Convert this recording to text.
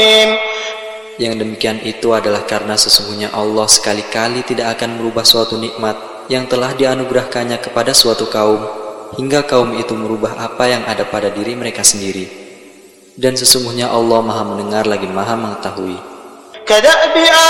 Yang demikian itu adalah karena sesungguhnya Allah sekali-kali tidak akan merubah suatu nikmat yang telah dianugerahkannya kepada suatu kaum, hingga kaum itu merubah apa yang ada pada diri mereka sendiri. Dan sesungguhnya Allah Maha mendengar lagi Maha mengetahui.